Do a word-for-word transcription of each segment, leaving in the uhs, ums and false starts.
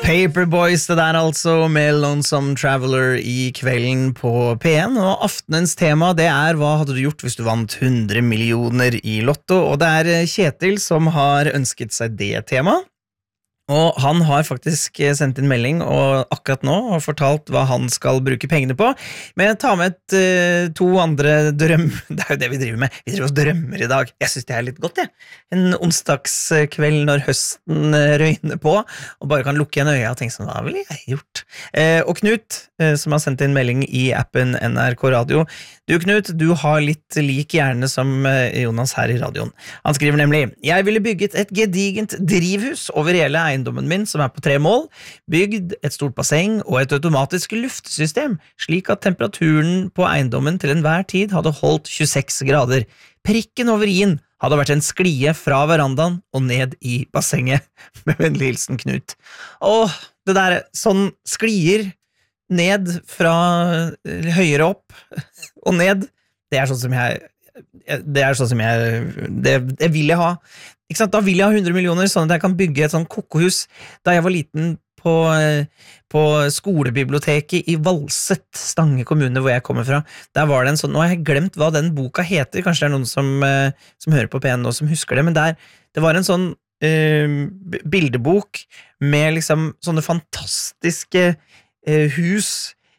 Paperboys, det der altså, med Lonesome Traveler I kvelden på P en, og aftenens tema, det er hva hadde du gjort hvis du vant hundre millioner I lotto, og det er Kjetil som har ønsket seg det temaet. Og han har faktisk sendt inn melding og akkurat nå og fortalt hva han skal bruke pengene på, men jeg tar med et, uh, to andre drøm. Det er jo det vi driver med. Vi driver oss drømmer I dag. Jeg synes det er litt godt, jeg. En onsdagskveld når høsten røyner på, og bare kan lukke en øye og tenke sånn, hva ville jeg gjort? Uh, og Knut, uh, som har sendt inn melding I appen N R K Radio. Du, Knut, du har litt lik hjerne som uh, Jonas her I radioen. Han skriver nemlig, jeg ville bygget et gedigent drivhus over hele eiendommen min, som er på tre mål, bygd et stort basseng og et automatisk luftsystem, slik at temperaturen på eiendommen til enhver tid hadde holdt tjueseks grader. Prikken over I-en hadde vært en sklie fra verandaen og ned I bassenget, med vennlig hilsen Knut. Åh, det der, sånn sklier ned fra høyere opp og ned, det er sånn som jeg det er sånn som jeg det, det vil jeg ha ikke sant? Da vil jeg ha hundre millioner sånn at jeg kan bygge et sånn kokohus da jeg var liten på, på skolebiblioteket I Valset, Stange kommune hvor jeg kommer fra, der var det en sånn, nå har jeg glemt hva den boka heter, kanskje det er noen som, som hører på P en nå som husker det, men der, det var en sånn uh, bildebok med liksom sånne fantastiske uh, hus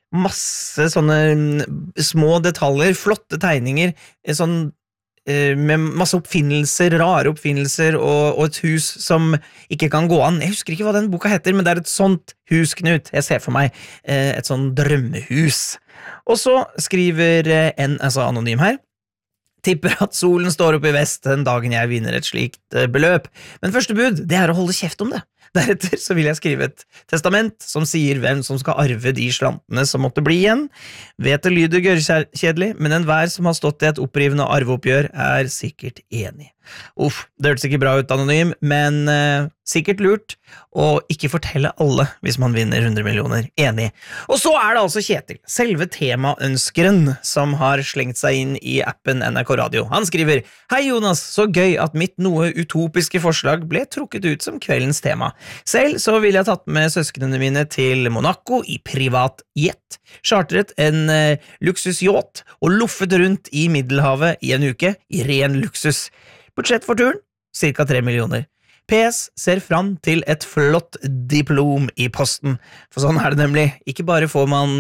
masse sånne små detaljer, flotte tegninger, sånn, eh, med masse oppfinnelser, rare oppfinnelser, og, og et hus som ikke kan gå an. Jeg husker ikke hva den boka heter, men det er et sånt hus, Knut. Jeg ser for meg eh, et sånn drømmehus. Og så skriver eh, en, altså anonym her, tipper at solen står opp I vest den dagen jeg vinner et slikt eh, beløp. Men første bud, det er å holde kjeft om det. Deretter så vil jeg skrive et testament som sier hvem som skal arve de slantene som måtte bli igjen. Vet det lyder gørrkjedelig, men enhver som har stått I et opprivende arveoppgjør er sikkert enig. Uff, det hørtes ikke bra ut anonym, men eh, sikkert lurt, og ikke fortelle alle hvis man vinner hundre millioner. Enig. Og så er det altså Kjetil, selve temaønskeren, som har slengt seg inn I appen N R K Radio. Han skriver, hei Jonas, så gøy at mitt noe utopiske forslag ble trukket ut som kveldens tema. Selv så ville jeg tatt med søsknene mine til Monaco I privat jet, chartret en eh, luksusjåt og luffet rundt I Middelhavet I en uke I ren luksus. Budsjett for turen, cirka tre millioner. P S ser fram til et flott diplom I posten, for sånn er det nemlig. Ikke bare får man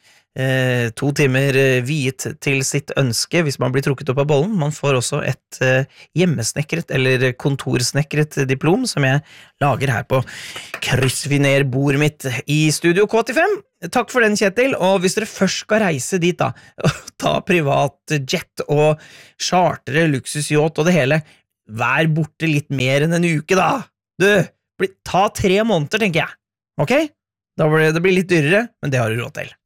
eh, to timer viet til sitt ønske hvis man blir trukket opp av bollen, man får også et eh, hjemmesnekret eller kontorsnekret diplom som jeg lager her på kryssfinerbordet mitt I Studio K åttifem. Takk for den, Kjetil, og hvis dere først skal reise dit da, ta privat jet og chartere luksusjåt og det hele, vær borte litt mer enn en uke da. Du, ta tre måneder, tenker jeg. Ok? Da blir det blir litt dyrere, men det har du råd til.